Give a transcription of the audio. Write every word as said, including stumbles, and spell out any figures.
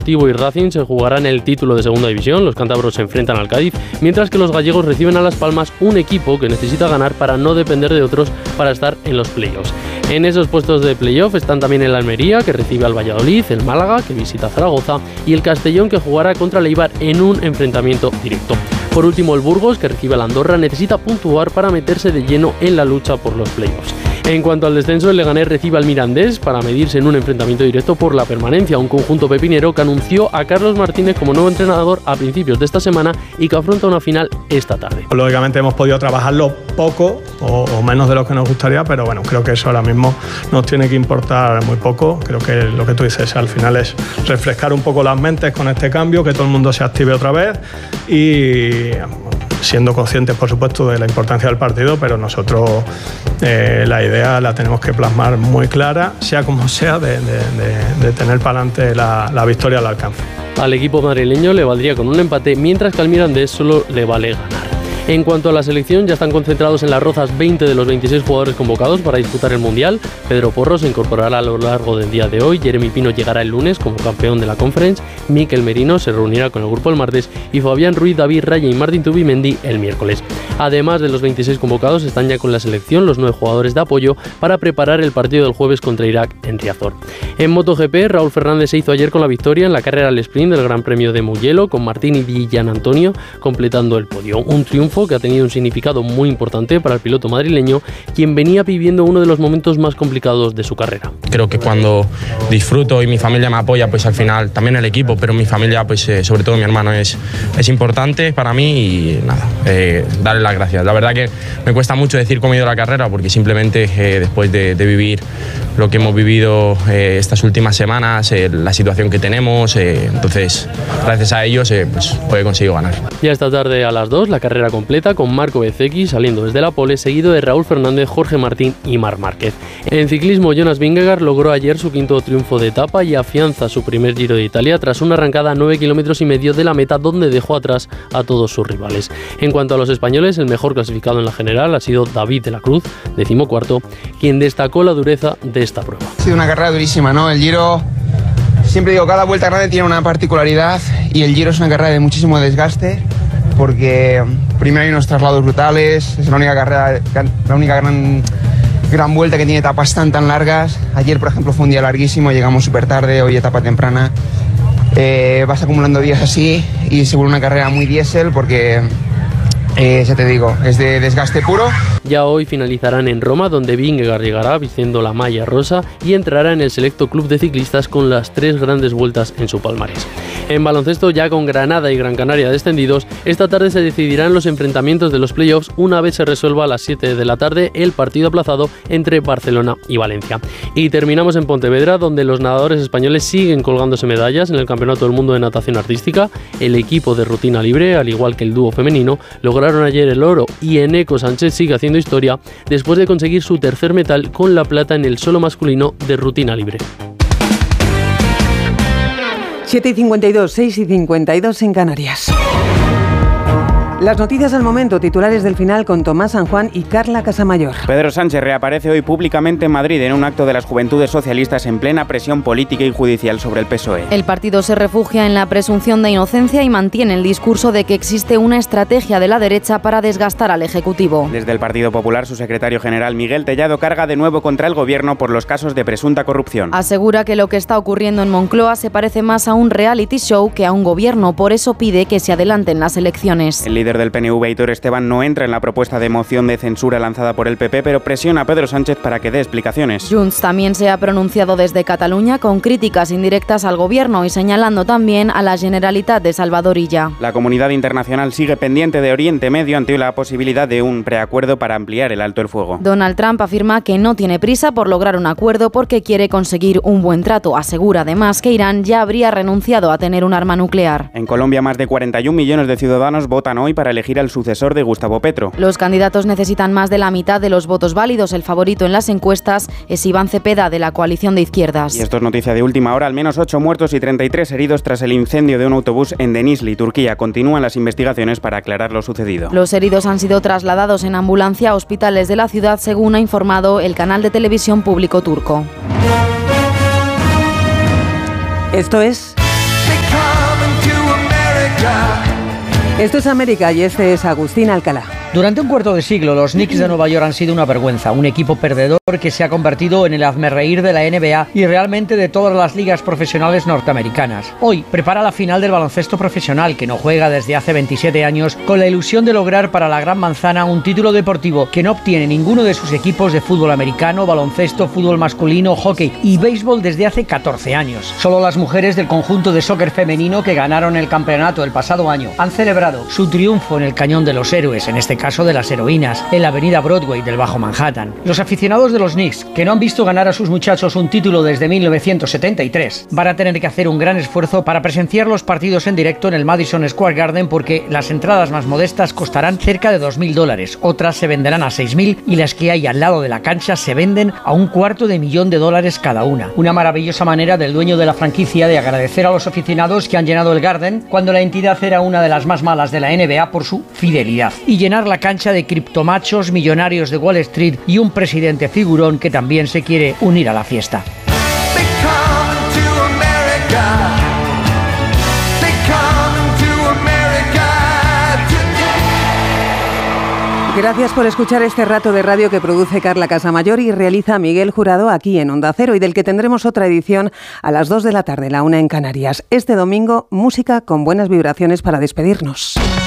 Deportivo y Racing se jugarán el título de segunda división, los cántabros se enfrentan al Cádiz, mientras que los gallegos reciben a Las Palmas, un equipo que necesita ganar para no depender de otros para estar en los playoffs. En esos puestos de playoff están también el Almería, que recibe al Valladolid, el Málaga, que visita Zaragoza, y el Castellón, que jugará contra el Eibar en un enfrentamiento directo. Por último, el Burgos, que recibe al Andorra, necesita puntuar para meterse de lleno en la lucha por los playoffs. En cuanto al descenso, el Leganés recibe al Mirandés para medirse en un enfrentamiento directo por la permanencia, un conjunto pepinero que anunció a Carlos Martínez como nuevo entrenador a principios de esta semana y que afronta una final esta tarde. Lógicamente hemos podido trabajarlo poco o, o menos de lo que nos gustaría, pero bueno, creo que eso ahora mismo nos tiene que importar muy poco. Creo que lo que tú dices al final es refrescar un poco las mentes con este cambio, que todo el mundo se active otra vez y siendo conscientes, por supuesto, de la importancia del partido, pero nosotros eh, la idea la tenemos que plasmar muy clara, sea como sea, de, de, de, de tener para adelante la, la victoria al alcance. Al equipo madrileño le valdría con un empate, mientras que al Mirandés solo le vale ganar. En cuanto a la selección, ya están concentrados en las Rozas veinte de los veintiséis jugadores convocados para disputar el Mundial. Pedro Porro se incorporará a lo largo del día de hoy, Jeremy Pino llegará el lunes como campeón de la Conference, Mikel Merino se reunirá con el grupo el martes y Fabián Ruiz, David Raya y Martín Tubimendi el miércoles. Además de los veintiséis convocados, están ya con la selección los nueve jugadores de apoyo para preparar el partido del jueves contra Irak en Riazor. En MotoGP, Raúl Fernández se hizo ayer con la victoria en la carrera al sprint del Gran Premio de Mugello, con Martín y Gian Antonio completando el podio. Un triunfo que ha tenido un significado muy importante para el piloto madrileño, quien venía viviendo uno de los momentos más complicados de su carrera. Creo que cuando disfruto y mi familia me apoya, pues al final también el equipo, pero mi familia, pues eh, sobre todo mi hermano, es, es importante para mí y nada, eh, darle las gracias. La verdad que me cuesta mucho decir cómo ha ido la carrera, porque simplemente eh, después de, de vivir lo que hemos vivido eh, estas últimas semanas, eh, la situación que tenemos, eh, entonces gracias a ellos eh, pues, pues he conseguido ganar. Ya esta tarde a las dos la carrera completa con Marco Bezzecchi saliendo desde la pole, seguido de Raúl Fernández, Jorge Martín y Marc Márquez. En ciclismo, Jonas Vingegaard logró ayer su quinto triunfo de etapa y afianza su primer Giro de Italia tras una arrancada a nueve kilómetros y medio de la meta, donde dejó atrás a todos sus rivales. En cuanto a los españoles, el mejor clasificado en la general ha sido David de la Cruz, decimocuarto, quien destacó la dureza de esta prueba. Ha sido una carrera durísima, ¿no? El Giro, siempre digo, cada vuelta grande tiene una particularidad y el Giro es una carrera de muchísimo desgaste, porque primero hay unos traslados brutales, es la única carrera, la única gran, gran vuelta que tiene etapas tan tan largas. Ayer, por ejemplo, fue un día larguísimo, llegamos súper tarde, hoy etapa temprana. Eh, vas acumulando días así y se vuelve una carrera muy diésel porque... Eh, ya te digo, es de desgaste puro. Ya hoy finalizarán en Roma, donde Vingegaard llegará vistiendo la malla rosa y entrará en el selecto club de ciclistas con las tres grandes vueltas en su palmarés. En baloncesto, ya con Granada y Gran Canaria descendidos, esta tarde se decidirán los enfrentamientos de los playoffs una vez se resuelva a las siete de la tarde el partido aplazado entre Barcelona y Valencia. Y terminamos en Pontevedra, donde los nadadores españoles siguen colgándose medallas en el Campeonato del Mundo de Natación Artística. El equipo de rutina libre, al igual que el dúo femenino, lograron ayer el oro y Eneco Sánchez sigue haciendo historia después de conseguir su tercer metal con la plata en el solo masculino de rutina libre. siete y cincuenta y dos, seis y cincuenta y dos en Canarias. Las noticias al momento, titulares del final con Tomás San Juan y Carla Casamayor. Pedro Sánchez reaparece hoy públicamente en Madrid en un acto de las Juventudes Socialistas en plena presión política y judicial sobre el P S O E. El partido se refugia en la presunción de inocencia y mantiene el discurso de que existe una estrategia de la derecha para desgastar al Ejecutivo. Desde el Partido Popular, su secretario general Miguel Tellado carga de nuevo contra el Gobierno por los casos de presunta corrupción. Asegura que lo que está ocurriendo en Moncloa se parece más a un reality show que a un gobierno, por eso pide que se adelanten las elecciones. El líder del P N V, Aitor Esteban, no entra en la propuesta de moción de censura lanzada por el P P, pero presiona a Pedro Sánchez para que dé explicaciones. Junts también se ha pronunciado desde Cataluña con críticas indirectas al gobierno y señalando también a la Generalitat de Salvador Illa. La comunidad internacional sigue pendiente de Oriente Medio ante la posibilidad de un preacuerdo para ampliar el alto el fuego. Donald Trump afirma que no tiene prisa por lograr un acuerdo porque quiere conseguir un buen trato. Asegura además que Irán ya habría renunciado a tener un arma nuclear. En Colombia, más de cuarenta y un millones de ciudadanos votan hoy para elegir al sucesor de Gustavo Petro. Los candidatos necesitan más de la mitad de los votos válidos. El favorito en las encuestas es Iván Cepeda, de la coalición de izquierdas. Y esto es noticia de última hora. Al menos ocho muertos y treinta y tres heridos tras el incendio de un autobús en Denizli, Turquía. Continúan las investigaciones para aclarar lo sucedido. Los heridos han sido trasladados en ambulancia a hospitales de la ciudad, según ha informado el canal de televisión público turco. Esto es... Esto es América y este es Agustín Alcalá. Durante un cuarto de siglo, los Knicks de Nueva York han sido una vergüenza, un equipo perdedor que se ha convertido en el hazmerreír de la N B A y realmente de todas las ligas profesionales norteamericanas. Hoy prepara la final del baloncesto profesional, que no juega desde hace veintisiete años, con la ilusión de lograr para la Gran Manzana un título deportivo que no obtiene ninguno de sus equipos de fútbol americano, baloncesto, fútbol masculino, hockey y béisbol desde hace catorce años. Solo las mujeres del conjunto de soccer femenino que ganaron el campeonato el pasado año han celebrado su triunfo en el Cañón de los Héroes, en este caso de las heroínas, en la avenida Broadway del Bajo Manhattan. Los aficionados de los Knicks, que no han visto ganar a sus muchachos un título desde mil novecientos setenta y tres, van a tener que hacer un gran esfuerzo para presenciar los partidos en directo en el Madison Square Garden, porque las entradas más modestas costarán cerca de dos mil dólares, otras se venderán a seis mil y las que hay al lado de la cancha se venden a un cuarto de millón de dólares cada una. Una maravillosa manera del dueño de la franquicia de agradecer a los aficionados que han llenado el Garden cuando la entidad era una de las más malas de la N B A por su fidelidad, y llenar la cancha de criptomachos, millonarios de Wall Street y un presidente figurón que también se quiere unir a la fiesta. Gracias por escuchar este rato de radio que produce Carla Casamayor y realiza Miguel Jurado aquí en Onda Cero, y del que tendremos otra edición a las dos de la tarde, la una en Canarias. Este domingo, música con buenas vibraciones para despedirnos.